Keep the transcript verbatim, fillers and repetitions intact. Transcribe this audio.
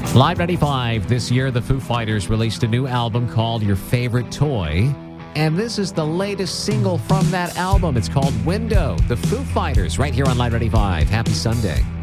Live ninety-five, this year the Foo Fighters released a new album called Your Favorite Toy. And this is the latest single from that album. It's called Window. The Foo Fighters right here on Live ninety-five. Happy Sunday.